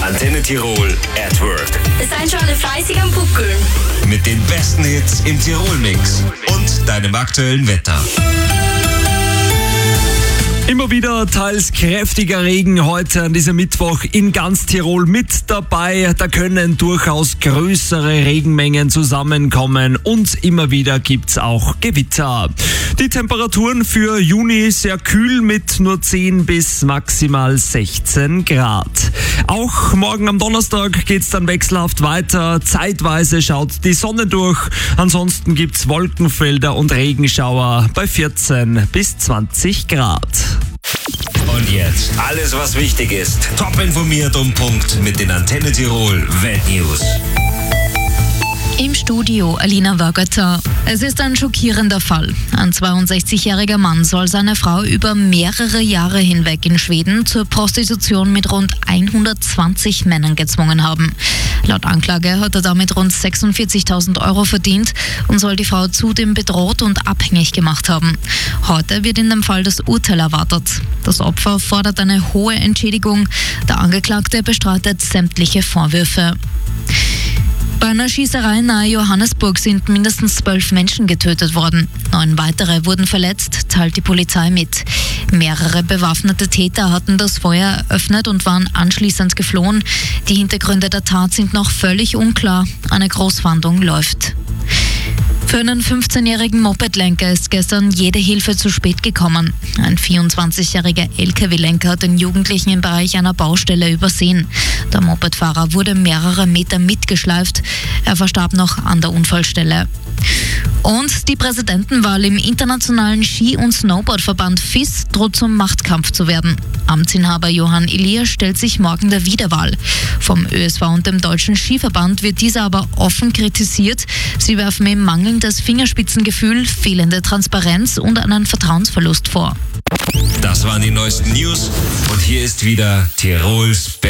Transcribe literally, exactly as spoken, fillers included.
Antenne Tirol at Work. Seid schon alle fleißig am Buckeln. Mit den besten Hits im Tirol-Mix und deinem aktuellen Wetter. Immer wieder teils kräftiger Regen heute an diesem Mittwoch in ganz Tirol mit dabei. Da können durchaus größere Regenmengen zusammenkommen und immer wieder gibt's auch Gewitter. Die Temperaturen für Juni sehr kühl mit nur zehn bis maximal sechzehn Grad. Auch morgen am Donnerstag geht's dann wechselhaft weiter. Zeitweise schaut die Sonne durch. Ansonsten gibt's Wolkenfelder und Regenschauer bei vierzehn bis zwanzig Grad. Und jetzt alles, was wichtig ist. Top informiert um Punkt mit den Antenne Tirol Weltnews. Im Studio Alina Wörgötter. Es ist ein schockierender Fall. Ein zweiundsechzigjähriger Mann soll seine Frau über mehrere Jahre hinweg in Schweden zur Prostitution mit rund hundertzwanzig Männern gezwungen haben. Laut Anklage hat er damit rund sechsundvierzigtausend Euro verdient und soll die Frau zudem bedroht und abhängig gemacht haben. Heute wird in dem Fall das Urteil erwartet. Das Opfer fordert eine hohe Entschädigung. Der Angeklagte bestreitet sämtliche Vorwürfe. Bei einer Schießerei nahe Johannesburg sind mindestens zwölf Menschen getötet worden. Neun weitere wurden verletzt, teilt die Polizei mit. Mehrere bewaffnete Täter hatten das Feuer eröffnet und waren anschließend geflohen. Die Hintergründe der Tat sind noch völlig unklar. Eine Großfahndung läuft. Für einen fünfzehnjährigen Mopedlenker ist gestern jede Hilfe zu spät gekommen. Ein vierundzwanzigjähriger L K W-Lenker hat den Jugendlichen im Bereich einer Baustelle übersehen. Der Mopedfahrer wurde mehrere Meter mitgeschleift. Er verstarb noch an der Unfallstelle. Und die Präsidentenwahl im internationalen Ski- und Snowboardverband F I S droht zum Machtkampf zu werden. Amtsinhaber Johann Elias stellt sich morgen der Wiederwahl. Vom Ö S V und dem Deutschen Skiverband wird dieser aber offen kritisiert. Sie werfen ihm mangelndes Fingerspitzengefühl, fehlende Transparenz und einen Vertrauensverlust vor. Das waren die neuesten News und hier ist wieder Tirols